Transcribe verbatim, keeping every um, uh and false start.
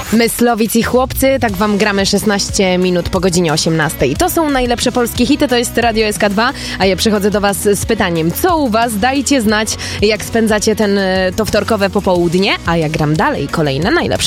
Myslowic i chłopcy, tak wam gramy szesnaście minut po godzinie osiemnastej. To są najlepsze polskie hity, to jest Radio S K dwa, a ja przychodzę do was z pytaniem, co u was? Dajcie znać, jak spędzacie ten, to wtorkowe popołudnie, a ja gram dalej kolejne najlepsze